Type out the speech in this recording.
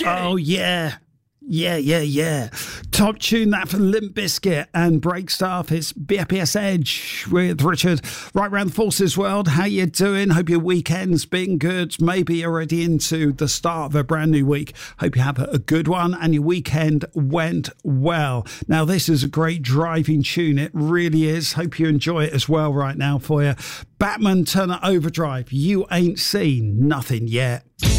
Oh, yeah. Yeah. Top tune that for Limp Bizkit and Break Stuff. It's BPS Edge with Richard. Right round the Forces world. How you doing? Hope your weekend's been good. Maybe you're already into the start of a brand new week. Hope you have a good one and your weekend went well. Now, this is a great driving tune. It really is. Hope you enjoy it as well right now for you. Batman Turner Overdrive. You ain't seen nothing yet.